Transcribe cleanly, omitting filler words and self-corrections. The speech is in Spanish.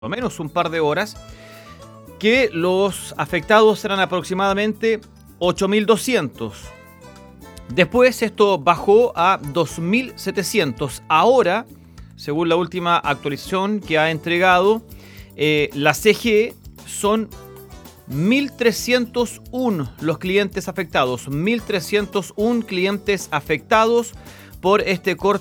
lo menos un par de horas, que los afectados eran aproximadamente 8.200. Después esto bajó a 2.700. Ahora, según la última actualización que ha entregado la CGE, son 1.301 los clientes afectados. 1.301 clientes afectados por este corte